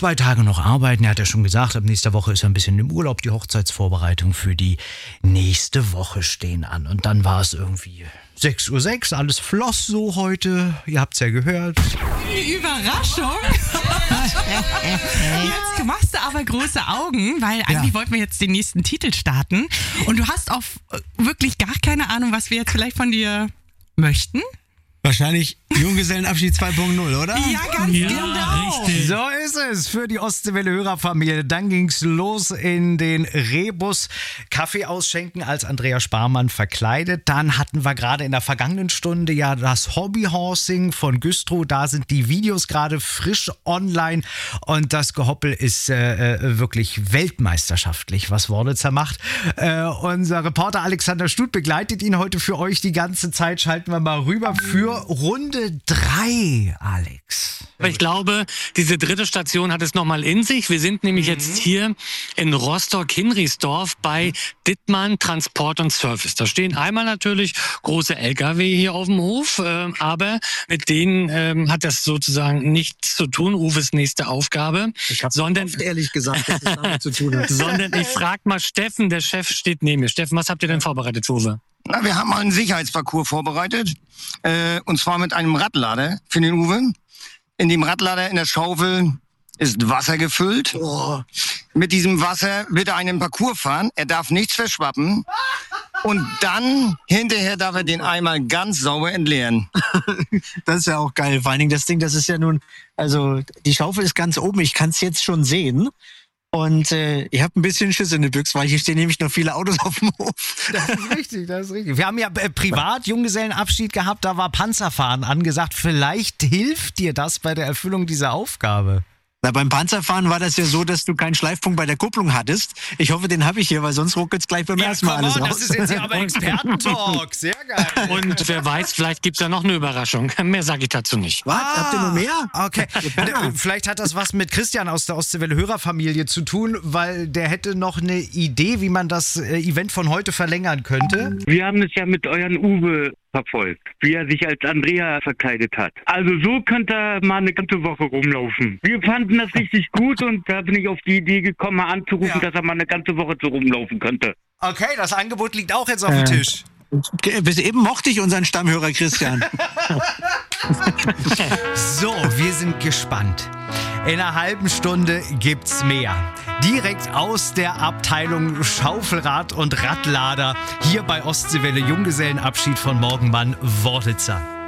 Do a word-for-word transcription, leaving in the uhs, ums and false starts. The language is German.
zwei Tage noch arbeiten. Er hat ja schon gesagt, ab nächster Woche ist er ein bisschen im Urlaub. Die Hochzeitsvorbereitungen für die nächste Woche stehen an. Und dann war es irgendwie sechs Uhr sechs, alles floss so heute. Ihr habt's ja gehört. Die Überraschung. Jetzt machst du aber große Augen, weil eigentlich ja. wollten wir jetzt den nächsten Titel starten. Und du hast auf wirklich gar keine Ahnung, was wir jetzt vielleicht von dir möchten. Wahrscheinlich Junggesellenabschied zwei Punkt null, oder? Ja, ganz ja, genau. Richtig. So ist es für die Ostseewelle-Hörerfamilie. Dann ging's los in den Rebus. Kaffee ausschenken als Andrea Sparmann verkleidet. Dann hatten wir gerade in der vergangenen Stunde ja das Hobbyhorsing von Güstrow. Da sind die Videos gerade frisch online. Und das Gehoppel ist äh, wirklich weltmeisterschaftlich, was Worditzer macht. Äh, unser Reporter Alexander Stut begleitet ihn heute für euch die ganze Zeit. Schalten wir mal rüber für Runde drei, Alex. Ich glaube, diese dritte Station hat es nochmal in sich. Wir sind nämlich mhm. jetzt hier in Rostock-Hinrichsdorf bei Dittmann Transport und Service. Da stehen einmal natürlich große L K W hier auf dem Hof, äh, aber mit denen äh, hat das sozusagen nichts zu tun. Uwes nächste Aufgabe. Ich habe sondern ehrlich gesagt, dass es damit zu tun hat. Sondern ich frage mal Steffen, der Chef steht neben mir. Steffen, was habt ihr denn vorbereitet, Uwe? Na, wir haben mal einen Sicherheitsparcours vorbereitet, äh, und zwar mit einem Radlader für den Uwe. In dem Radlader in der Schaufel ist Wasser gefüllt. Oh. Mit diesem Wasser wird er einen Parcours fahren. Er darf nichts verschwappen. Und dann, hinterher darf er den Eimer ganz sauber entleeren. Das ist ja auch geil. Vor allen Dingen das Ding, das ist ja nun, also die Schaufel ist ganz oben. Ich kann es jetzt schon sehen. Und äh, ich habe ein bisschen Schiss in der Büchse, weil hier stehen nämlich noch viele Autos auf dem Hof. Das ist richtig, das ist richtig. Wir haben ja äh, privat Junggesellenabschied gehabt, da war Panzerfahren angesagt. Vielleicht hilft dir das bei der Erfüllung dieser Aufgabe. Na, beim Panzerfahren war das ja so, dass du keinen Schleifpunkt bei der Kupplung hattest. Ich hoffe, den habe ich hier, weil sonst ruckelt's gleich beim ja, ersten Mal alles on, raus. Das ist jetzt hier aber Expertentalk. Sehr geil. Und wer weiß, vielleicht gibt's ja noch eine Überraschung. Mehr sage ich dazu nicht. Was? Ah, habt ihr noch mehr? Okay. Vielleicht hat das was mit Christian aus der Ostseewelle-Hörerfamilie zu tun, weil der hätte noch eine Idee, wie man das äh, Event von heute verlängern könnte. Wir haben es ja mit euren Uwe verfolgt, wie er sich als Andrea verkleidet hat. Also so könnte er mal eine ganze Woche rumlaufen. Wir fanden das richtig gut und da bin ich auf die Idee gekommen, mal anzurufen, ja. dass er mal eine ganze Woche so rumlaufen könnte. Okay, das Angebot liegt auch jetzt auf dem äh. Tisch. Bis eben mochte ich unseren Stammhörer Christian. So, wir sind gespannt. In einer halben Stunde gibt's mehr. Direkt aus der Abteilung Schaufelrad und Radlader hier bei Ostseewelle Junggesellenabschied von Morgenmann Worditzer.